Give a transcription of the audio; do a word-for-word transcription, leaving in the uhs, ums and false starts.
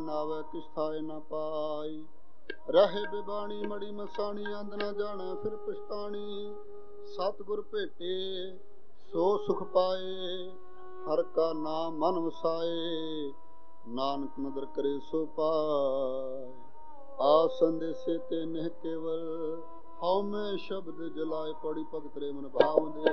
नावे किस थाए न पाई। रहे बेबाणी मड़ी मसाणी अंध न जाने फिर पछताणी। सतगुर भेटे सो सुख पाए हर का नाम मन वसाए। नानक नदर करे सो पाए आस संदेशे ते नह केवल। हਉ मैं शब्द जलाए पड़ी भगत रे मन भाव दे।